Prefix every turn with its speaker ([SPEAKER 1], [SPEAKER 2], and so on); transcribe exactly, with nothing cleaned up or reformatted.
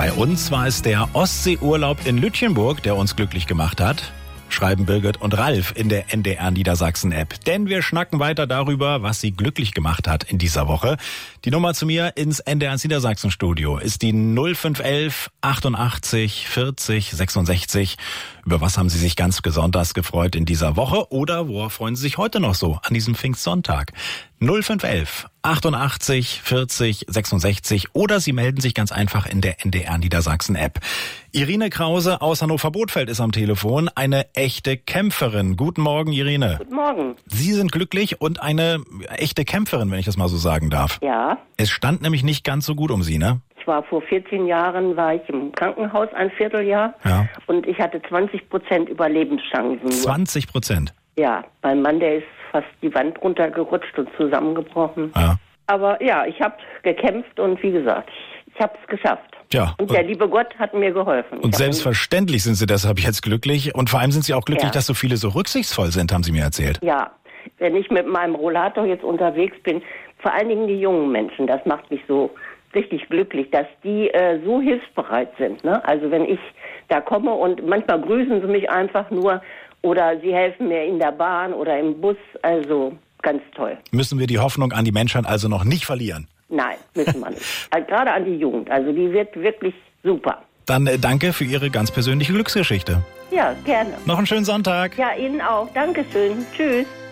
[SPEAKER 1] Bei uns war es der Ostseeurlaub in Lütjenburg, der uns glücklich gemacht hat. Schreiben Birgit und Ralf in der N D R Niedersachsen-App. Denn wir schnacken weiter darüber, was sie glücklich gemacht hat in dieser Woche. Die Nummer zu mir ins N D R Niedersachsen-Studio ist die null fünf elf achtundachtzig vierzig sechsundsechzig. Über was haben Sie sich ganz besonders gefreut in dieser Woche? Oder worauf freuen Sie sich heute noch so an diesem Pfingstsonntag? null fünf elf achtundachtzig vierzig sechsundsechzig oder Sie melden sich ganz einfach in der N D R Niedersachsen-App. Irene Krause aus Hannover-Bothfeld ist am Telefon, eine echte Kämpferin. Guten Morgen, Irene.
[SPEAKER 2] Guten Morgen.
[SPEAKER 1] Sie sind glücklich und eine echte Kämpferin, wenn ich das mal so sagen darf.
[SPEAKER 2] Ja.
[SPEAKER 1] Es stand nämlich nicht ganz so gut um Sie, ne?
[SPEAKER 2] Ich war vor vierzehn Jahren, war ich im Krankenhaus ein Vierteljahr.
[SPEAKER 1] Ja.
[SPEAKER 2] Und ich hatte zwanzig Prozent Überlebenschancen.
[SPEAKER 1] zwanzig Prozent?
[SPEAKER 2] Ja, mein Mann, der ist fast die Wand runtergerutscht und zusammengebrochen.
[SPEAKER 1] Ja.
[SPEAKER 2] Aber ja, ich habe gekämpft und wie gesagt, ich, ich habe es geschafft.
[SPEAKER 1] Ja.
[SPEAKER 2] Und der liebe Gott hat mir geholfen.
[SPEAKER 1] Und selbstverständlich sind Sie deshalb jetzt glücklich. Und vor allem sind Sie auch glücklich,
[SPEAKER 2] Ja.
[SPEAKER 1] dass so viele so rücksichtsvoll sind, haben Sie mir erzählt.
[SPEAKER 2] Ja, wenn ich mit meinem Rollator jetzt unterwegs bin, vor allen Dingen die jungen Menschen, das macht mich so richtig glücklich, dass die äh, so hilfsbereit sind. Ne? Also wenn ich da komme und manchmal grüßen sie mich einfach nur oder sie helfen mir in der Bahn oder im Bus, also ganz toll.
[SPEAKER 1] Müssen wir die Hoffnung an die Menschheit also noch nicht verlieren?
[SPEAKER 2] Nein, müssen wir nicht. Also gerade an die Jugend, also die wird wirklich super.
[SPEAKER 1] Dann äh, danke für Ihre ganz persönliche Glücksgeschichte.
[SPEAKER 2] Ja, gerne.
[SPEAKER 1] Noch einen schönen Sonntag.
[SPEAKER 2] Ja, Ihnen auch. Dankeschön. Tschüss.